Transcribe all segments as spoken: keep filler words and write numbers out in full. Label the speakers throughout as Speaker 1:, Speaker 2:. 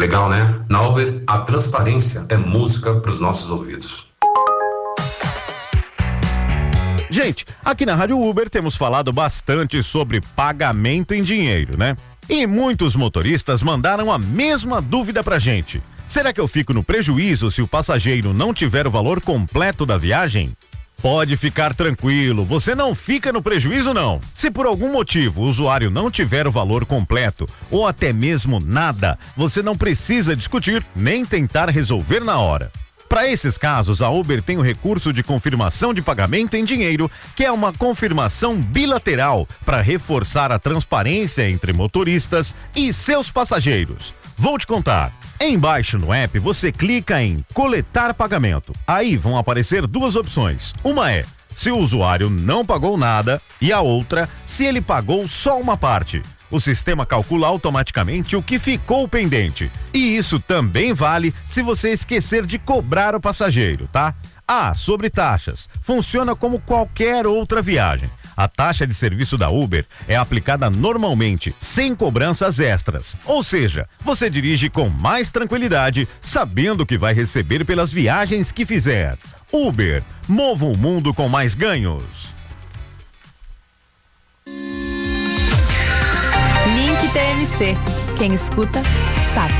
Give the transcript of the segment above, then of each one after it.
Speaker 1: Legal, né? Na Uber, a transparência é música para os nossos ouvidos.
Speaker 2: Gente, aqui na Rádio Uber temos falado bastante sobre pagamento em dinheiro, né? E muitos motoristas mandaram a mesma dúvida pra gente. Será que eu fico no prejuízo se o passageiro não tiver o valor completo da viagem? Pode ficar tranquilo, você não fica no prejuízo não. Se por algum motivo o usuário não tiver o valor completo ou até mesmo nada, você não precisa discutir nem tentar resolver na hora. Para esses casos, a Uber tem o recurso de confirmação de pagamento em dinheiro, que é uma confirmação bilateral para reforçar a transparência entre motoristas e seus passageiros. Vou te contar. Embaixo no app, você clica em coletar pagamento. Aí vão aparecer duas opções. Uma é se o usuário não pagou nada e a outra se ele pagou só uma parte. O sistema calcula automaticamente o que ficou pendente. E isso também vale se você esquecer de cobrar o passageiro, tá? Ah, sobre taxas. Funciona como qualquer outra viagem. A taxa de serviço da Uber é aplicada normalmente, sem cobranças extras. Ou seja, você dirige com mais tranquilidade, sabendo que vai receber pelas viagens que fizer. Uber, mova o mundo com mais ganhos.
Speaker 3: Link T M C. Quem escuta, sabe.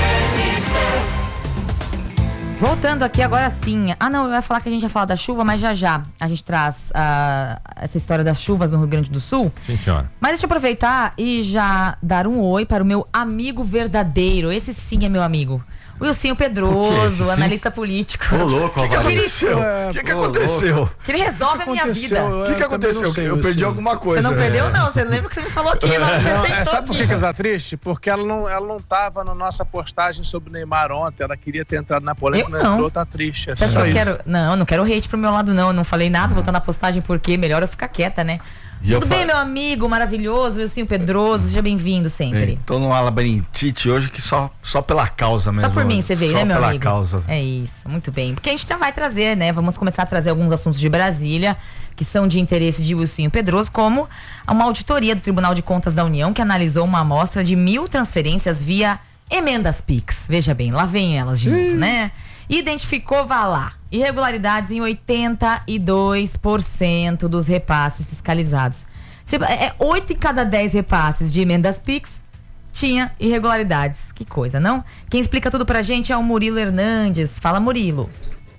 Speaker 3: Voltando aqui agora sim. Ah, não, eu ia falar que a gente ia falar da chuva, mas já já a gente traz uh, essa história das chuvas no Rio Grande do Sul.
Speaker 2: Sim, senhora.
Speaker 3: Mas deixa eu aproveitar e já dar um oi para o meu amigo verdadeiro. Esse sim é meu amigo. O Wilsinho Pedroso, o analista político.
Speaker 2: Ô, louco,
Speaker 4: O que, que aconteceu? O que, que aconteceu?
Speaker 3: Que ele resolve a minha vida.
Speaker 4: O que, que aconteceu?
Speaker 5: sei,
Speaker 4: eu perdi
Speaker 5: sei.
Speaker 4: alguma coisa.
Speaker 3: Você não perdeu, não. Você não lembra que você me falou aqui. Não, você
Speaker 5: Não,
Speaker 3: sentou
Speaker 5: é, sabe por
Speaker 3: aqui.
Speaker 5: que que ela tá triste? Porque ela não, ela não tava na nossa postagem sobre o Neymar ontem. Ela queria ter entrado na polêmica,
Speaker 3: Eu
Speaker 5: não
Speaker 3: não.
Speaker 5: entrou, tá triste. É
Speaker 3: Você
Speaker 5: só
Speaker 3: achou que
Speaker 5: isso.
Speaker 3: quero... Não, eu não quero hate pro meu lado, não. Eu não falei nada, vou estar na postagem porque melhor eu ficar quieta, né?
Speaker 2: E eu
Speaker 3: Tudo bem,
Speaker 2: fa-
Speaker 3: meu amigo maravilhoso, Wilsinho Pedroso, seja bem-vindo sempre.
Speaker 4: Ei, tô numa labirintite hoje que só, só pela causa mesmo.
Speaker 3: Só por mim você veio,
Speaker 4: só
Speaker 3: né, meu
Speaker 4: pela
Speaker 3: amigo?
Speaker 4: causa.
Speaker 3: É isso, muito bem. Porque a gente já vai trazer, né? Vamos começar a trazer alguns assuntos de Brasília que são de interesse de Wilsinho Pedroso, como uma auditoria do Tribunal de Contas da União que analisou uma amostra de mil transferências via emendas Pix. Veja bem, lá vem elas de novo, né? Identificou, vá lá, irregularidades em oitenta e dois por cento dos repasses fiscalizados. Tipo, é oito em cada dez repasses de emendas Pix tinha irregularidades. Que coisa, não? Quem explica tudo pra gente é o Murilo Hernandes. Fala, Murilo.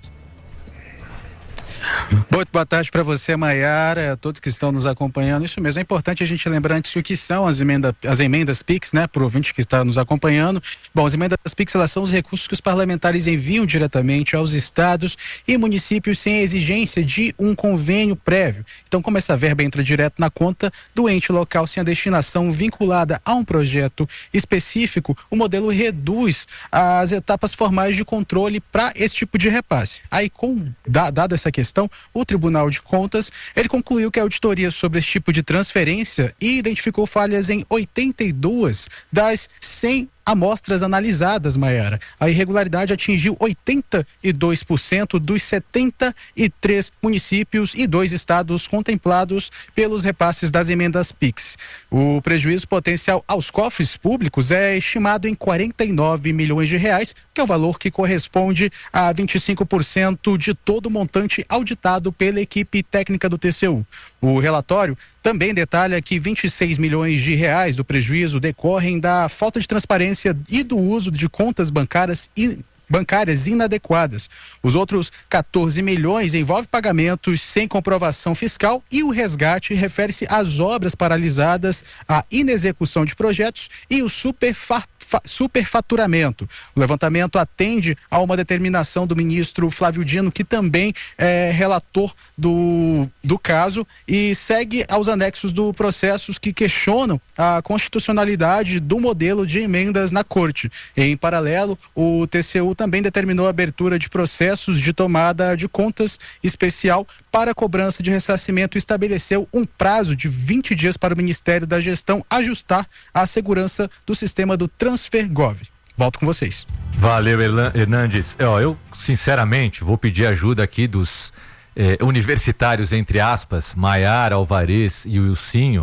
Speaker 5: Muito boa tarde para você, Maiara, a todos que estão nos acompanhando. Isso mesmo, é importante a gente lembrar antes o que são as emendas, as emendas Pix, né, para o ouvinte que está nos acompanhando. Bom, as emendas Pix, elas são os recursos que os parlamentares enviam diretamente aos estados e municípios sem a exigência de um convênio prévio. Então, como essa verba entra direto na conta do ente local sem a destinação vinculada a um projeto específico, o modelo reduz as etapas formais de controle para esse tipo de repasse. Aí, com da, dado essa questão, o Tribunal de Contas, ele concluiu que a auditoria sobre esse tipo de transferência e identificou falhas em oitenta e duas das cem amostras analisadas, Maiara. A irregularidade atingiu oitenta e dois por cento dos setenta e três municípios e dois estados contemplados pelos repasses das emendas Pix. O prejuízo potencial aos cofres públicos é estimado em quarenta e nove milhões de reais, que é o valor que corresponde a vinte e cinco por cento de todo o montante auditado pela equipe técnica do T C U. O relatório também detalha que vinte e seis milhões de reais do prejuízo decorrem da falta de transparência e do uso de contas bancárias e bancárias inadequadas. Os outros quatorze milhões envolvem pagamentos sem comprovação fiscal e o resgate refere-se às obras paralisadas, à inexecução de projetos e o superfaturamentos. superfaturamento. O levantamento atende a uma determinação do ministro Flávio Dino, que também é relator do, do caso, e segue aos anexos do processos que questionam a constitucionalidade do modelo de emendas na corte. Em paralelo, o T C U também determinou a abertura de processos de tomada de contas especial para a cobrança de ressarcimento e estabeleceu um prazo de vinte dias para o Ministério da Gestão ajustar a segurança do sistema do TransferGov. Volto com vocês.
Speaker 6: Valeu, Hernandes. Eu, eu sinceramente, vou pedir ajuda aqui dos eh, universitários, entre aspas, Maiara, Alvarez e o Wilsinho,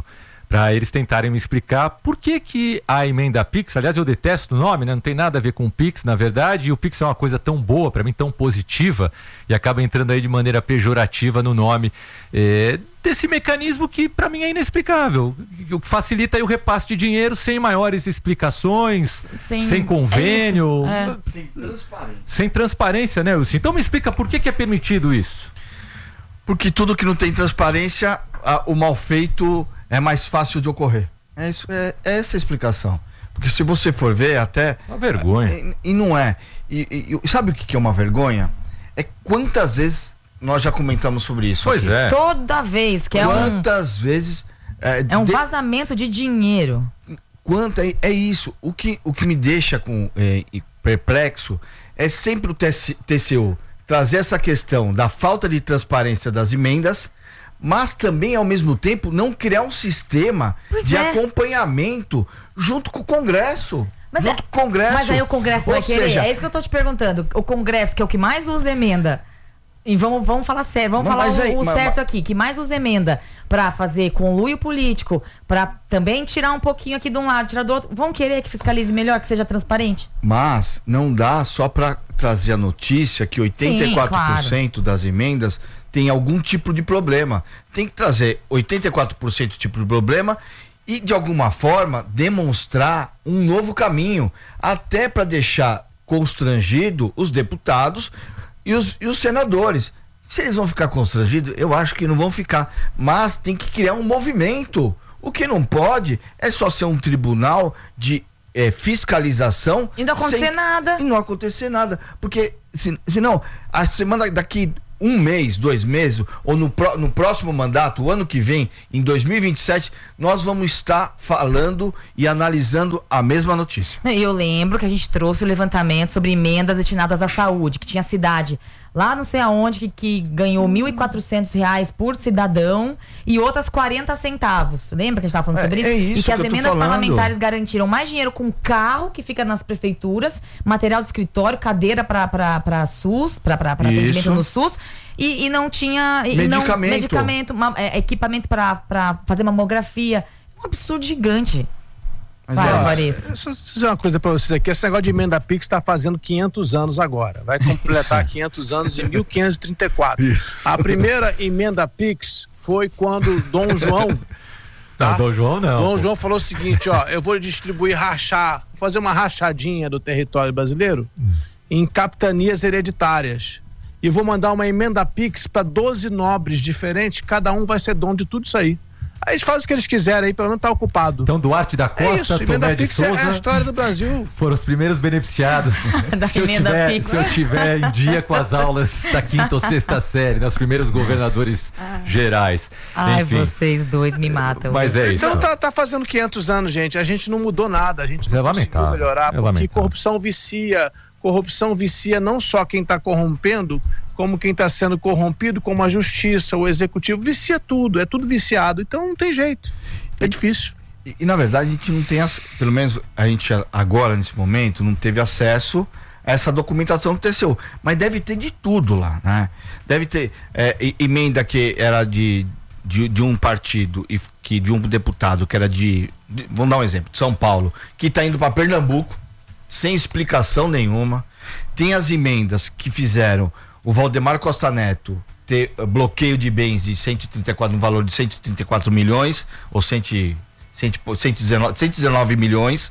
Speaker 6: para eles tentarem me explicar por que que a emenda Pix, aliás eu detesto o nome, né? Não tem nada a ver com o Pix, na verdade, e o Pix é uma coisa tão boa, para mim tão positiva, e acaba entrando aí de maneira pejorativa no nome é, desse mecanismo que para mim é inexplicável, o que facilita aí o repasse de dinheiro sem maiores explicações, sem, sem convênio,
Speaker 3: é
Speaker 4: é. sem transparência.
Speaker 6: Sem transparência, né, Wilson? Então me explica por que que é permitido isso?
Speaker 4: Porque tudo que não tem transparência, a, o mal feito é mais fácil de ocorrer. É, isso, é, é essa a explicação. Porque se você for ver até...
Speaker 6: Uma vergonha.
Speaker 4: E, e não é. E, e sabe o que é uma vergonha? É quantas vezes nós já comentamos sobre isso.
Speaker 6: Pois
Speaker 4: aqui.
Speaker 6: é.
Speaker 3: Toda vez que é um...
Speaker 4: Quantas vezes... É,
Speaker 3: é um
Speaker 4: de,
Speaker 3: vazamento de dinheiro.
Speaker 4: Quanto é, é isso. O que, o que me deixa com, é, perplexo é sempre o T C U trazer essa questão da falta de transparência das emendas, mas também, ao mesmo tempo, não criar um sistema
Speaker 3: pois
Speaker 4: de
Speaker 3: é.
Speaker 4: acompanhamento junto com o Congresso.
Speaker 3: Mas,
Speaker 4: junto
Speaker 3: é,
Speaker 4: com o Congresso.
Speaker 3: mas aí o Congresso
Speaker 4: Ou
Speaker 3: vai querer,
Speaker 4: seja,
Speaker 3: é isso que eu tô te perguntando. O Congresso, que é o que mais usa emenda, e vamos, vamos falar sério, vamos
Speaker 4: Mas,
Speaker 3: falar
Speaker 4: mas
Speaker 3: o,
Speaker 4: aí,
Speaker 3: o
Speaker 4: mas,
Speaker 3: certo
Speaker 4: mas...
Speaker 3: aqui, que mais usa emenda pra fazer conluio político, pra também tirar um pouquinho aqui de um lado, tirar do outro, vão querer que fiscalize melhor, que seja transparente?
Speaker 4: Mas não dá só para trazer a notícia que oitenta e quatro por cento Sim, claro. das emendas tem algum tipo de problema. Tem que trazer oitenta e quatro por cento de tipo de problema e, de alguma forma, demonstrar um novo caminho, até para deixar constrangido os deputados e os, e os senadores. Se eles vão ficar constrangidos, eu acho que não vão ficar, mas tem que criar um movimento. O que não pode é só ser um tribunal de é, fiscalização
Speaker 3: e não acontecer
Speaker 4: sem,
Speaker 3: nada.
Speaker 4: E não acontecer nada, porque se, senão a semana daqui um mês, dois meses, ou no, pro, no próximo mandato, o ano que vem, em dois mil e vinte e sete, nós vamos estar falando e analisando a mesma notícia.
Speaker 3: E eu lembro que a gente trouxe o levantamento sobre emendas destinadas à saúde, que tinha cidade lá não sei aonde que, que ganhou mil e quatrocentos reais por cidadão e outras quarenta centavos. Lembra que a gente estava falando sobre
Speaker 4: é,
Speaker 3: isso?
Speaker 4: É isso?
Speaker 3: E que as
Speaker 4: que
Speaker 3: emendas parlamentares garantiram mais dinheiro com carro que fica nas prefeituras, material de escritório, cadeira para SUS, para atendimento no SUS. E, e não tinha e
Speaker 4: medicamento,
Speaker 3: não, medicamento ma, é, equipamento para fazer mamografia. Um absurdo gigante. Vai, Varice.
Speaker 7: Deixa eu dizer uma coisa pra vocês aqui. Esse negócio de emenda Pix está fazendo quinhentos anos agora. Vai completar quinhentos anos em mil quinhentos e trinta e quatro. A primeira emenda Pix foi quando Dom João...
Speaker 6: Tá? Não, Dom João não.
Speaker 7: Dom João falou o seguinte, ó, eu vou distribuir, rachar, fazer uma rachadinha do território brasileiro hum. em capitanias hereditárias. E vou mandar uma emenda Pix para doze nobres diferentes, cada um vai ser dono de tudo isso aí. Aí eles fazem o que eles quiserem aí, pelo menos tá ocupado.
Speaker 6: Então Duarte da Costa,
Speaker 7: é isso,
Speaker 6: Tomé de
Speaker 7: Pix
Speaker 6: Souza,
Speaker 7: é a história do Brasil.
Speaker 6: Foram os primeiros beneficiados.
Speaker 3: da
Speaker 6: se, eu tiver,
Speaker 3: Pix.
Speaker 6: se eu tiver em dia com as aulas da quinta ou sexta série, né, os primeiros governadores ah. gerais.
Speaker 3: Ai,
Speaker 6: Enfim.
Speaker 3: Vocês dois me matam.
Speaker 6: Mas é isso.
Speaker 7: Então tá, tá fazendo quinhentos anos, gente. A gente não mudou nada, a gente
Speaker 6: é
Speaker 7: não conseguiu
Speaker 6: lamentável.
Speaker 7: melhorar,
Speaker 6: é
Speaker 7: porque
Speaker 6: lamentável.
Speaker 7: corrupção vicia. Corrupção vicia não só quem está corrompendo, como quem está sendo corrompido, como a justiça, o executivo, vicia tudo, é tudo viciado, então não tem jeito, é difícil.
Speaker 4: E, e na verdade a gente não tem, pelo menos a gente agora, nesse momento, não teve acesso a essa documentação do T C U, mas deve ter de tudo lá, né? Deve ter é, emenda que era de, de, de um partido, e que de um deputado que era de, de vamos dar um exemplo, de São Paulo, que está indo para Pernambuco, sem explicação nenhuma. Tem as emendas que fizeram o Valdemar Costa Neto ter bloqueio de bens de cento e trinta e quatro, no valor de cento e trinta e quatro milhões, ou cento, cento, cento e dezenove milhões,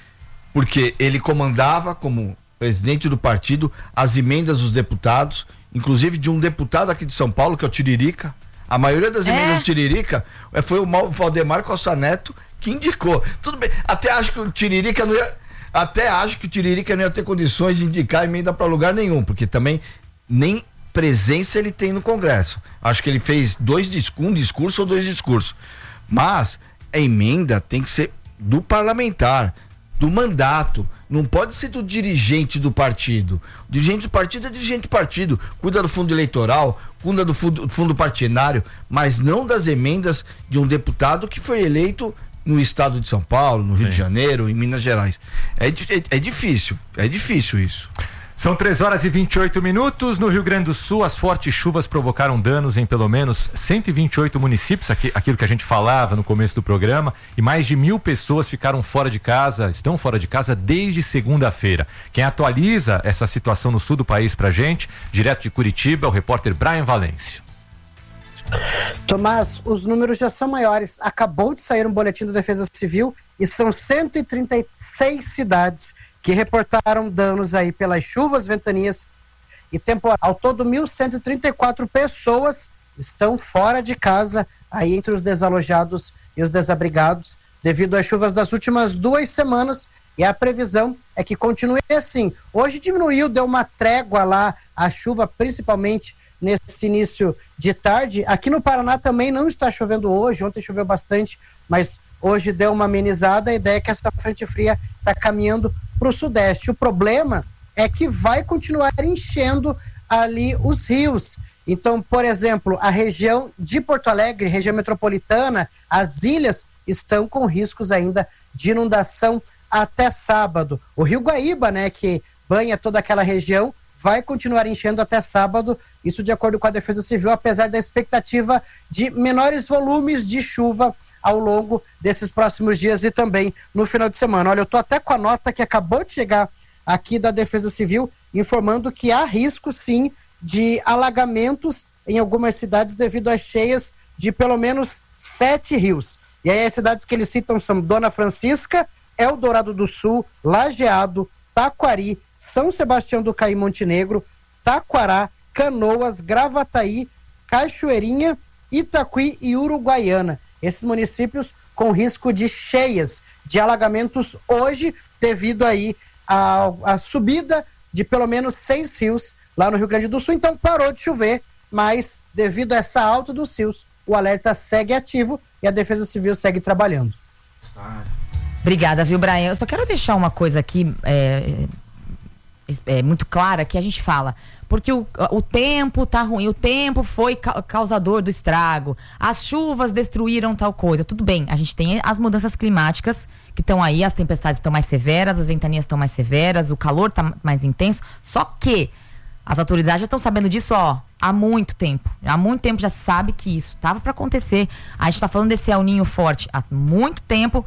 Speaker 4: porque ele comandava como presidente do partido as emendas dos deputados, inclusive de um deputado aqui de São Paulo, que é o Tiririca. A maioria das emendas é. do Tiririca foi o Valdemar Costa Neto que indicou. Tudo bem, até acho que o Tiririca não ia Até acho que o Tiririca não ia ter condições de indicar emenda para lugar nenhum, porque também nem presença ele tem no Congresso. Acho que ele fez dois um discurso ou dois discursos. Mas a emenda tem que ser do parlamentar, do mandato. Não pode ser do dirigente do partido. O dirigente do partido é dirigente do partido. Cuida do fundo eleitoral, cuida do fundo, fundo partidário, mas não das emendas de um deputado que foi eleito no estado de São Paulo, no Rio Sim. de Janeiro, em Minas Gerais. É, é, é difícil, é difícil isso.
Speaker 6: São três horas e vinte e oito minutos. No Rio Grande do Sul, as fortes chuvas provocaram danos em pelo menos cento e vinte e oito municípios, aqui, aquilo que a gente falava no começo do programa, e mais de mil pessoas ficaram fora de casa, estão fora de casa desde segunda-feira. Quem atualiza essa situação no sul do país pra gente, direto de Curitiba, é o repórter Brian Valêncio.
Speaker 8: Tomás, os números já são maiores. Acabou de sair um boletim da Defesa Civil e são cento e trinta e seis cidades que reportaram danos aí pelas chuvas, ventanias e temporal. Ao todo, mil cento e trinta e quatro pessoas estão fora de casa, aí entre os desalojados e os desabrigados, devido às chuvas das últimas duas semanas, e a previsão é que continue assim. Hoje diminuiu, deu uma trégua lá a chuva, principalmente nesse início de tarde. Aqui no Paraná também não está chovendo hoje, ontem choveu bastante, mas hoje deu uma amenizada. A ideia é que essa frente fria está caminhando para o sudeste. O problema é que vai continuar enchendo ali os rios. Então, por exemplo, a região de Porto Alegre, região metropolitana, as ilhas estão com riscos ainda de inundação até sábado. O Rio Guaíba, né, que banha toda aquela região, vai continuar enchendo até sábado, isso de acordo com a Defesa Civil, apesar da expectativa de menores volumes de chuva ao longo desses próximos dias e também no final de semana. Olha, eu estou até com a nota que acabou de chegar aqui da Defesa Civil, informando que há risco, sim, de alagamentos em algumas cidades devido às cheias de pelo menos sete rios. E aí as cidades que eles citam são Dona Francisca, Eldorado do Sul, Lajeado, Taquari, São Sebastião do Caí, Montenegro, Taquará, Canoas, Gravataí, Cachoeirinha, Itaquí e Uruguaiana. Esses municípios com risco de cheias, de alagamentos hoje, devido aí à, à subida de pelo menos seis rios lá no Rio Grande do Sul. Então parou de chover, mas devido a essa alta dos rios, o alerta segue ativo e a Defesa Civil segue trabalhando.
Speaker 3: Obrigada, viu, Brian? Eu só quero deixar uma coisa aqui é, é, muito clara, que a gente fala, porque o, o tempo tá ruim, o tempo foi ca- causador do estrago, as chuvas destruíram tal coisa. Tudo bem, a gente tem as mudanças climáticas que estão aí, as tempestades estão mais severas, as ventanias estão mais severas, o calor está mais intenso, só que as autoridades já estão sabendo disso, ó, há muito tempo. Há muito tempo já se sabe que isso estava para acontecer. A gente está falando desse El Niño forte há muito tempo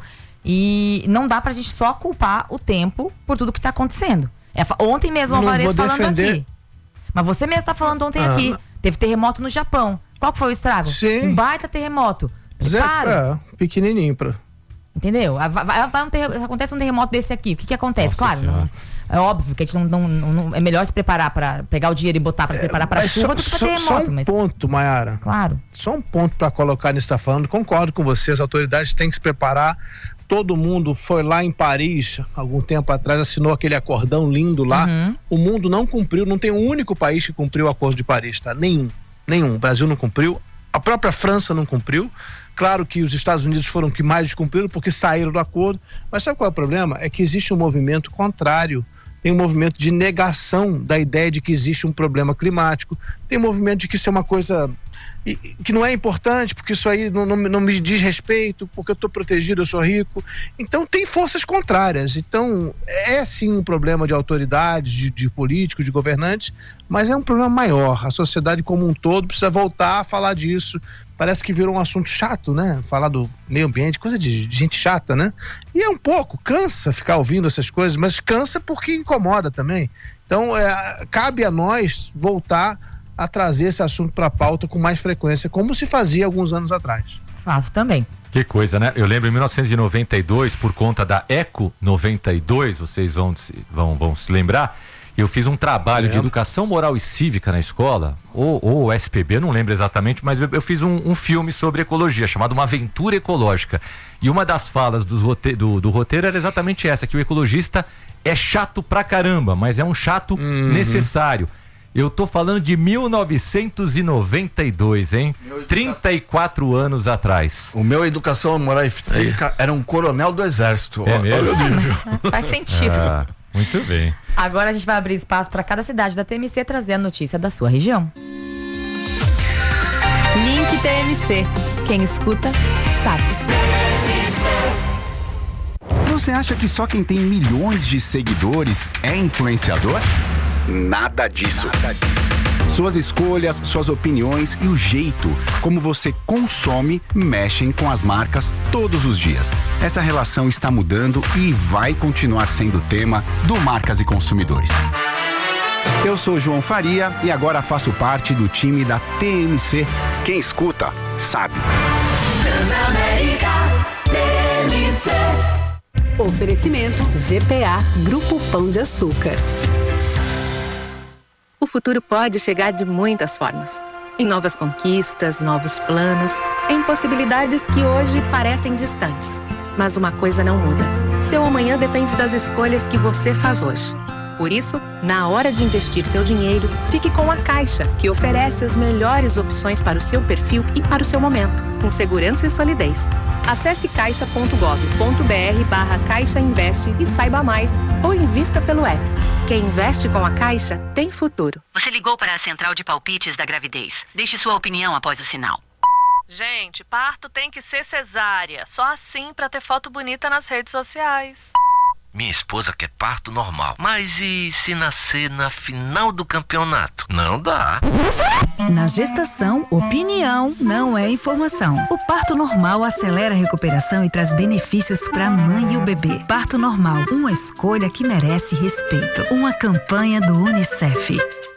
Speaker 3: e não dá pra gente só culpar o tempo por tudo que está acontecendo. É, ontem mesmo o Alvarez falando defender... aqui. Mas você mesmo está falando ontem ah, aqui. Teve terremoto no Japão. Qual que foi o estrago?
Speaker 7: Sim.
Speaker 3: Um baita terremoto.
Speaker 7: Zé, é, pequenininho pra...
Speaker 3: Entendeu? Vai, vai um terre... Acontece um terremoto desse aqui. O que que acontece? Nossa, claro, não, é óbvio que a gente não, não, não é melhor se preparar para pegar o dinheiro e botar para se preparar para a chuva
Speaker 7: só,
Speaker 3: do que para
Speaker 7: só,
Speaker 3: terremoto.
Speaker 7: Só um
Speaker 3: mas...
Speaker 7: ponto, Mayara.
Speaker 3: Claro.
Speaker 7: Só um ponto para colocar nisso que está falando. Concordo com você, as autoridades têm que se preparar. Todo mundo foi lá em Paris, algum tempo atrás, assinou aquele acordão lindo lá. Uhum. O mundo não cumpriu, não tem um único país que cumpriu o Acordo de Paris, tá? Nenhum, nenhum. O Brasil não cumpriu, a própria França não cumpriu. Claro que os Estados Unidos foram que mais descumpriram porque saíram do acordo. Mas sabe qual é o problema? É que existe um movimento contrário. Tem um movimento de negação da ideia de que existe um problema climático. Tem um movimento de que isso é uma coisa e, que não é importante, porque isso aí não, não, não me diz respeito, porque eu estou protegido, eu sou rico. Então tem forças contrárias. Então é sim um problema de autoridades, de, de políticos, de governantes, mas é um problema maior. A sociedade como um todo precisa voltar a falar disso. Parece que virou um assunto chato, né? Falar do meio ambiente, coisa de gente chata, né? E é um pouco, cansa ficar ouvindo essas coisas, mas cansa porque incomoda também. Então, é, cabe a nós voltar a trazer esse assunto para a pauta com mais frequência, como se fazia alguns anos atrás.
Speaker 3: Faço também.
Speaker 6: Que coisa, né? Eu lembro em mil novecentos e noventa e dois, por conta da Eco noventa e dois, vocês vão, vão, vão se lembrar, eu fiz um trabalho é. de educação moral e cívica na escola, ou, ou S P B, eu não lembro exatamente, mas eu, eu fiz um, um filme sobre ecologia, chamado Uma Aventura Ecológica. E uma das falas dos rote, do, do roteiro era exatamente essa, que o ecologista é chato pra caramba, mas é um chato uhum. necessário. Eu tô falando de mil novecentos e noventa e dois, hein? trinta e quatro anos atrás.
Speaker 4: O meu educação moral e cívica era um coronel do exército.
Speaker 6: É mesmo?
Speaker 3: É, faz sentido.
Speaker 6: Ah, muito bem.
Speaker 3: Agora a gente vai abrir espaço para cada cidade da T M C trazer a notícia da sua região.
Speaker 9: Link T M C. Quem escuta, sabe.
Speaker 10: Você acha que só quem tem milhões de seguidores é influenciador? Nada disso. Nada disso. Suas escolhas, suas opiniões e o jeito como você consome mexem com as marcas todos os dias. Essa relação está mudando e vai continuar sendo tema do Marcas e Consumidores. Eu sou João Faria e agora faço parte do time da T M C. Quem escuta, sabe.
Speaker 11: Transamérica T M C. Oferecimento G P A Grupo Pão de Açúcar.
Speaker 12: O futuro pode chegar de muitas formas. Em novas conquistas, novos planos, em possibilidades que hoje parecem distantes. Mas uma coisa não muda. Seu amanhã depende das escolhas que você faz hoje. Por isso, na hora de investir seu dinheiro, fique com a Caixa, que oferece as melhores opções para o seu perfil e para o seu momento, com segurança e solidez. Acesse caixa ponto gov ponto br barra Caixa Investe e saiba mais, ou invista pelo app. Quem investe com a Caixa tem futuro.
Speaker 13: Você ligou para a central de palpites da gravidez. Deixe sua opinião após o sinal.
Speaker 14: Gente, parto tem que ser cesárea. Só assim para ter foto bonita nas redes sociais.
Speaker 15: Minha esposa quer parto normal. Mas e se nascer na final do campeonato? Não dá.
Speaker 16: Na gestação, opinião não é informação. O parto normal acelera a recuperação e traz benefícios para a mãe e o bebê. Parto normal, uma escolha que merece respeito. Uma campanha do Unicef.